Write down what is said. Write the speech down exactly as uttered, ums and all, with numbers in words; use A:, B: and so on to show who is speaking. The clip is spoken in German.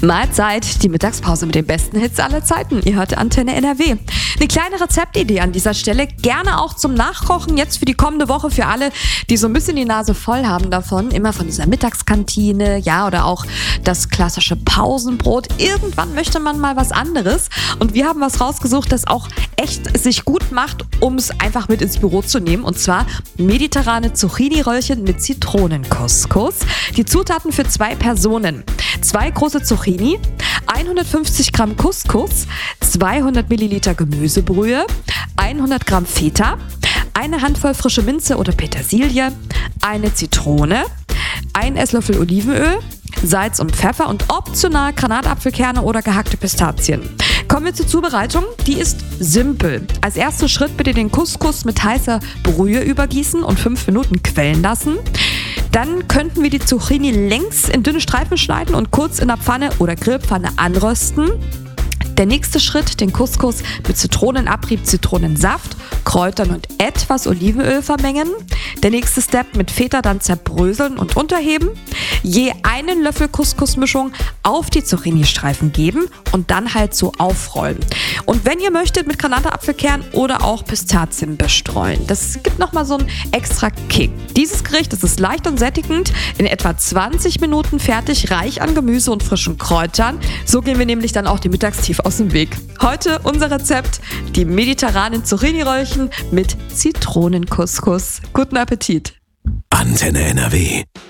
A: Mahlzeit, die Mittagspause mit den besten Hits aller Zeiten. Ihr hört Antenne N R W. Eine kleine Rezeptidee an dieser Stelle, gerne auch zum Nachkochen jetzt für die kommende Woche für alle, die so ein bisschen die Nase voll haben davon, immer von dieser Mittagskantine, ja, oder auch das klassische Pausenbrot. Irgendwann möchte man mal was anderes und wir haben was rausgesucht, das auch echt sich gut macht, um es einfach mit ins Büro zu nehmen, und zwar mediterrane Zucchini-Röllchen mit Zitronencouscous. Die Zutaten für zwei Personen: zwei große Zucchini, hundertfünfzig Gramm Couscous, zweihundert Milliliter Gemüsebrühe, hundert Gramm Feta, eine Handvoll frische Minze oder Petersilie, eine Zitrone, ein Esslöffel Olivenöl, Salz und Pfeffer und optional Granatapfelkerne oder gehackte Pistazien. Kommen wir zur Zubereitung. Die ist simpel. Als erster Schritt bitte den Couscous mit heißer Brühe übergießen und fünf Minuten quellen lassen. Dann könnten wir die Zucchini längs in dünne Streifen schneiden und kurz in der Pfanne oder Grillpfanne anrösten. Der nächste Schritt: den Couscous mit Zitronenabrieb, Zitronensaft, Kräutern und etwas Olivenöl vermengen. Der nächste Step: mit Feta dann zerbröseln und unterheben. Je einen Löffel Couscous-Mischung auf die Zucchini-Streifen geben und dann halt so aufrollen. Und wenn ihr möchtet, mit Granatapfelkern oder auch Pistazien bestreuen. Das gibt nochmal so einen extra Kick. Dieses Gericht, das ist leicht und sättigend, in etwa zwanzig Minuten fertig, reich an Gemüse und frischen Kräutern. So gehen wir nämlich dann auch die Mittagstief aus dem Weg. Heute unser Rezept: die mediterranen Zucchini-Röllchen mit Zitronencouscous. Guten Appetit!
B: Antenne N R W.